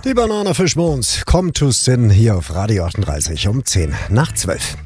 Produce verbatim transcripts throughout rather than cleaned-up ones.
Die Bananafischmons, Come to Sin hier auf Radio achtunddreißig um zehn nach zwölf.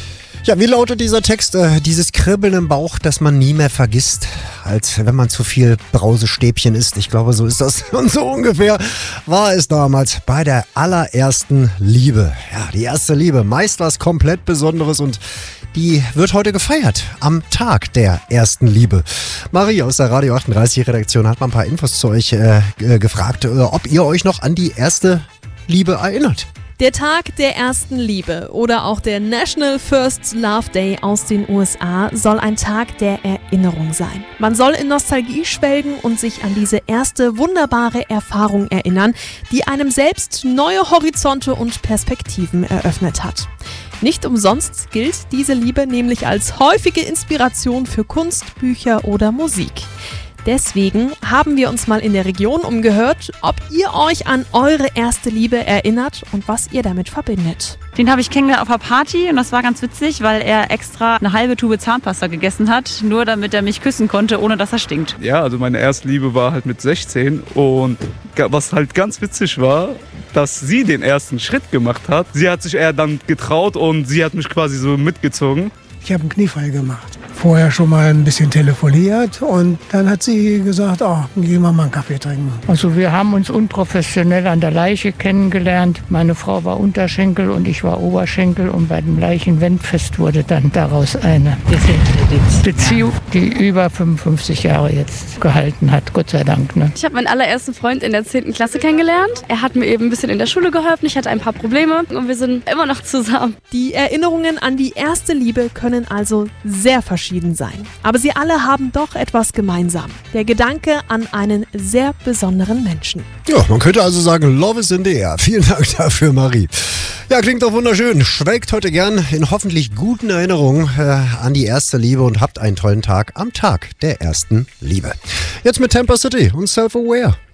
Ja, wie lautet dieser Text? Äh, dieses Kribbeln im Bauch, das man nie mehr vergisst, als wenn man zu viel Brausestäbchen isst. Ich glaube, so ist das. Und so ungefähr war es damals bei der allerersten Liebe. Ja, die erste Liebe, meist was komplett Besonderes, und die wird heute gefeiert, am Tag der ersten Liebe. Marie aus der Radio achtunddreißig Redaktion hat mal ein paar Infos zu euch äh, gefragt, äh, ob ihr euch noch an die erste Liebe erinnert. Der Tag der ersten Liebe oder auch der National First Love Day aus den U S A soll ein Tag der Erinnerung sein. Man soll in Nostalgie schwelgen und sich an diese erste wunderbare Erfahrung erinnern, die einem selbst neue Horizonte und Perspektiven eröffnet hat. Nicht umsonst gilt diese Liebe nämlich als häufige Inspiration für Kunst, Bücher oder Musik. Deswegen haben wir uns mal in der Region umgehört, ob ihr euch an eure erste Liebe erinnert und was ihr damit verbindet. Den habe ich kennengelernt auf einer Party und das war ganz witzig, weil er extra eine halbe Tube Zahnpasta gegessen hat, nur damit er mich küssen konnte, ohne dass er stinkt. Ja, also meine erste Liebe war halt mit sechzehn, und was halt ganz witzig war, dass sie den ersten Schritt gemacht hat. Sie hat sich eher dann getraut und sie hat mich quasi so mitgezogen. Ich habe einen Kniefall gemacht. Vorher schon mal ein bisschen telefoniert und dann hat sie gesagt, oh, gehen wir mal einen Kaffee trinken. Also wir haben uns unprofessionell an der Leiche kennengelernt. Meine Frau war Unterschenkel und ich war Oberschenkel, und bei dem Leichenwendfest wurde dann daraus eine Beziehung, die über fünfundfünfzig Jahre jetzt gehalten hat, Gott sei Dank. Ne? Ich habe meinen allerersten Freund in der zehnten Klasse kennengelernt. Er hat mir eben ein bisschen in der Schule geholfen, ich hatte ein paar Probleme und wir sind immer noch zusammen. Die Erinnerungen an die erste Liebe können also sehr verschieden sein. Aber sie alle haben doch etwas gemeinsam. Der Gedanke an einen sehr besonderen Menschen. Ja, man könnte also sagen, Love is in the air. Vielen Dank dafür, Marie. Ja, klingt doch wunderschön. Schwelgt heute gern in hoffentlich guten Erinnerungen äh, an die erste Liebe und habt einen tollen Tag am Tag der ersten Liebe. Jetzt mit Tampa City und Self-Aware.